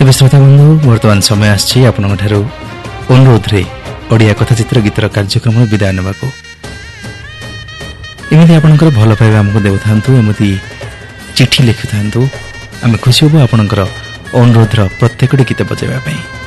तेज श्रोता बंधु बर्तमान समय आसी अनुरोध रे ओडिया कथाचित्र गीतर कार्यक्रम विदाय नेबा एमती आपंकर भल पाइबा आमको देउथांतु एमती चिठी लिखुथांतु आम खुशी हबु आपणकर अनुरोधर प्रत्येकटी गीत बजाइबा पई।